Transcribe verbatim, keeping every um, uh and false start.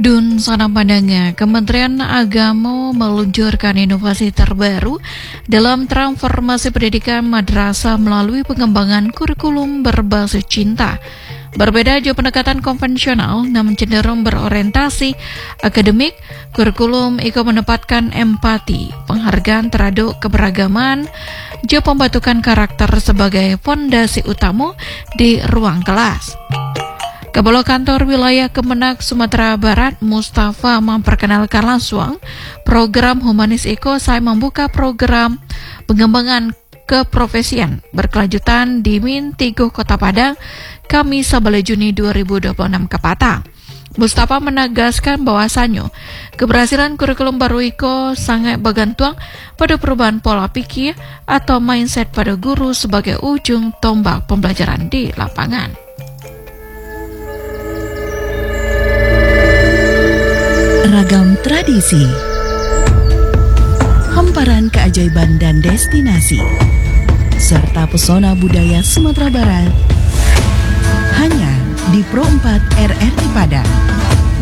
Dun Sana Pandanga, Kementerian Agama meluncurkan inovasi terbaru dalam transformasi pendidikan madrasah melalui pengembangan kurikulum berbasis cinta. Berbeda jauh pendekatan konvensional, namun cenderung berorientasi akademik, kurikulum Iko menempatkan empati, penghargaan terhadap keberagaman, jauh pembentukan karakter sebagai fondasi utama di ruang kelas. Kepala Kantor Wilayah Kemenak Sumatera Barat, Mustafa, memperkenalkan langsung program Humanis Iko saya membuka program pengembangan keprofesian berkelanjutan di Min Tigo Kota Padang, Kamis sebelas Juni dua ribu dua puluh enam kepatang. Mustafa menegaskan bahwasannya keberhasilan kurikulum baru Iko sangat bergantung pada perubahan pola pikir atau mindset pada guru sebagai ujung tombak pembelajaran di lapangan. Ragam tradisi, hamparan keajaiban dan destinasi, serta pesona budaya Sumatera Barat